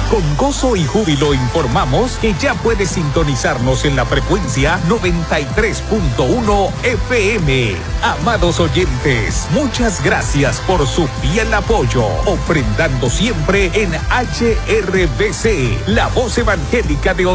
Con gozo y júbilo informamos que ya puedes sintonizarnos en la frecuencia 93.1 FM. Amados oyentes, muchas gracias por su fiel apoyo, ofrendando siempre en HRBC, la voz evangélica de